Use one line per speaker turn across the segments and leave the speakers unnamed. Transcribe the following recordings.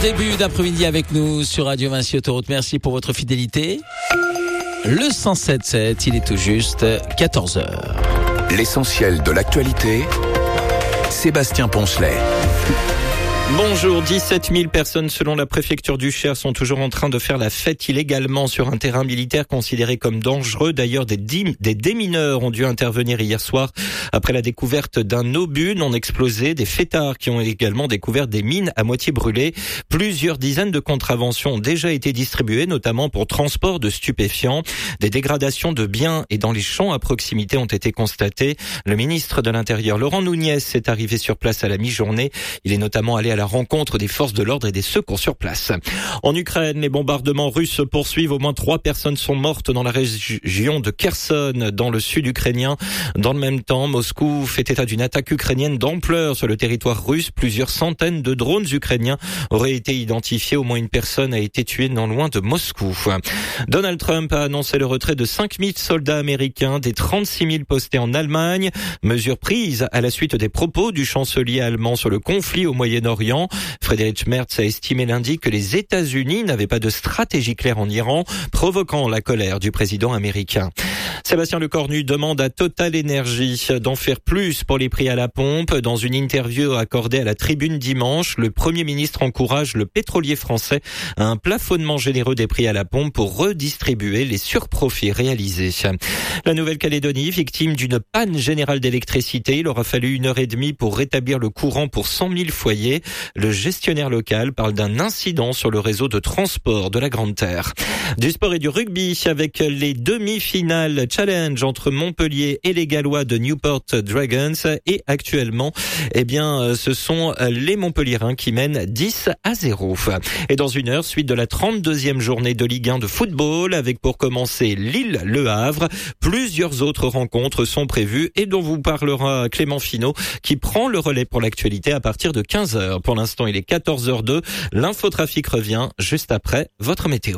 début d'après-midi avec nous sur Radio Vinci Autoroute. Merci pour votre fidélité. Le 107.7, il est tout juste 14h.
L'essentiel de l'actualité, Sébastien Poncelet.
Bonjour, 17 000 personnes selon la préfecture du Cher sont toujours en train de faire la fête illégalement sur un terrain militaire considéré comme dangereux. D'ailleurs, des démineurs ont dû intervenir hier soir après la découverte d'un obus non explosé, des fêtards qui ont également découvert des mines à moitié brûlées. Plusieurs dizaines de contraventions ont déjà été distribuées, notamment pour transport de stupéfiants. Des dégradations de biens et dans les champs à proximité ont été constatées. Le ministre de l'Intérieur, Laurent Nunez, est arrivé sur place à la mi-journée. Il est notamment allé à la rencontre des forces de l'ordre et des secours sur place. En Ukraine, les bombardements russes se poursuivent. Au moins 3 personnes sont mortes dans la région de Kherson, dans le sud ukrainien. Dans le même temps, Moscou fait état d'une attaque ukrainienne d'ampleur sur le territoire russe. Plusieurs centaines de drones ukrainiens auraient été identifiés. Au moins une personne a été tuée non loin de Moscou. Donald Trump a annoncé le retrait de 5 000 soldats américains des 36 000 postés en Allemagne. Mesure prise à la suite des propos du chancelier allemand sur le conflit au Moyen-Orient. Friedrich Merz a estimé lundi que les États-Unis n'avaient pas de stratégie claire en Iran, provoquant la colère du président américain. Sébastien Lecornu demande à Total Energy d'en faire plus pour les prix à la pompe. Dans une interview accordée à la Tribune dimanche, le Premier ministre encourage le pétrolier français à un plafonnement généreux des prix à la pompe pour redistribuer les surprofits réalisés. La Nouvelle-Calédonie, victime d'une panne générale d'électricité, il aura fallu 1h30 pour rétablir le courant pour 100 000 foyers. Le gestionnaire local parle d'un incident sur le réseau de transport de la Grande Terre. Du sport et du rugby avec les demi-finales challenge entre Montpellier et les Gallois de Newport Dragons. Et actuellement, ce sont les Montpelliérains qui mènent 10-0. Et dans une heure, suite de la 32e journée de Ligue 1 de football avec pour commencer Lille-Le Havre. Plusieurs autres rencontres sont prévues et dont vous parlera Clément Finot qui prend le relais pour l'actualité à partir de 15h. Pour l'instant, il est 14h02. L'infotrafic revient juste après votre météo.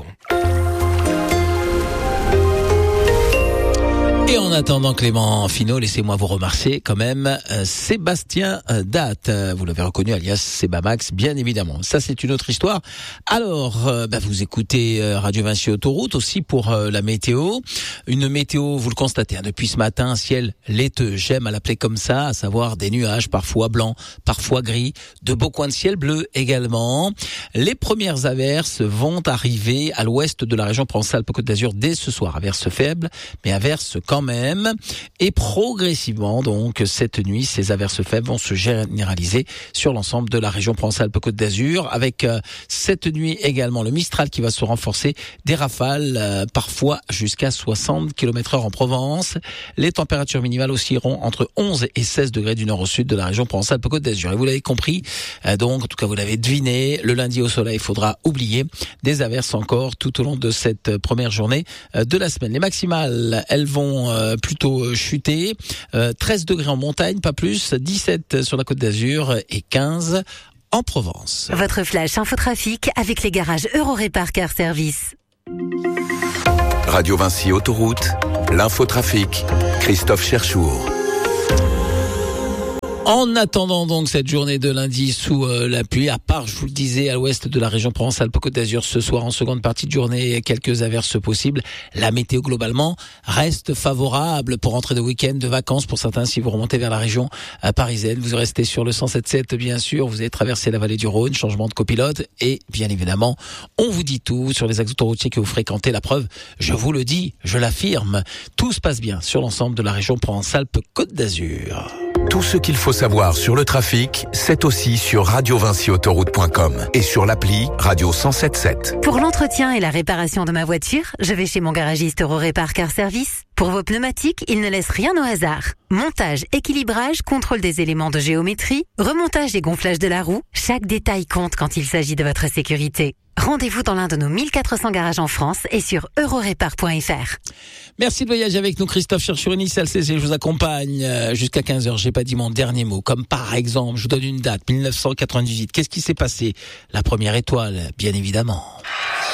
Et en attendant Clément Finot, laissez-moi vous remercier quand même Sébastien Date. Vous l'avez reconnu alias Sebamax, bien évidemment. Ça, c'est une autre histoire. Alors, vous écoutez Radio Vinci Autoroute aussi pour la météo. Une météo, vous le constatez, depuis ce matin, un ciel laiteux. J'aime à l'appeler comme ça, à savoir des nuages, parfois blancs, parfois gris, de beaux coins de ciel bleu également. Les premières averses vont arriver à l'ouest de la région Provence-Alpes-Côte d'Azur dès ce soir. Averses faibles, mais averses quand même. Et progressivement, donc, cette nuit, ces averses faibles vont se généraliser sur l'ensemble de la région Provence-Alpes-Côte d'Azur, avec cette nuit également le Mistral qui va se renforcer, des rafales parfois jusqu'à 60 km/h en Provence. Les températures minimales oscilleront entre 11 et 16 degrés du nord au sud de la région Provence-Alpes-Côte d'Azur. Et vous l'avez compris, donc, en tout cas, vous l'avez deviné, le lundi au soleil, il faudra oublier des averses encore tout au long de cette première journée de la semaine. Les maximales, elles vont plutôt chuter. 13 degrés en montagne, pas plus. 17 sur la Côte d'Azur et 15 en Provence.
Votre flash infotrafic avec les garages Eurorépar Car Service.
Radio Vinci Autoroute, l'infotrafic, Christophe Cherchour.
En attendant donc cette journée de lundi sous la pluie, à part, je vous le disais, à l'ouest de la région Provence-Alpes-Côte d'Azur ce soir en seconde partie de journée, quelques averses possibles. La météo globalement reste favorable pour rentrer de week-end, de vacances pour certains. Si vous remontez vers la région parisienne, vous restez sur le 107.7 bien sûr. Vous avez traversé la vallée du Rhône, changement de copilote et bien évidemment, on vous dit tout sur les axes autoroutiers que vous fréquentez. La preuve, je vous le dis, je l'affirme, tout se passe bien sur l'ensemble de la région Provence-Alpes-Côte d'Azur.
Tout ce qu'il faut savoir sur le trafic, c'est aussi sur radiovinciautoroute.com et sur l'appli Radio 107.7.
Pour l'entretien et la réparation de ma voiture, je vais chez mon garagiste Eurorépar Car Service. Pour vos pneumatiques, il ne laisse rien au hasard. Montage, équilibrage, contrôle des éléments de géométrie, remontage et gonflage de la roue, chaque détail compte quand il s'agit de votre sécurité. Rendez-vous dans l'un de nos 1400 garages en France et sur eurorépar.fr.
Merci de voyager avec nous, Christophe Cherchour, Initial CC. Je vous accompagne jusqu'à 15h. J'ai pas dit mon dernier mot. Comme par exemple, je vous donne une date, 1998. Qu'est-ce qui s'est passé? La première étoile, bien évidemment.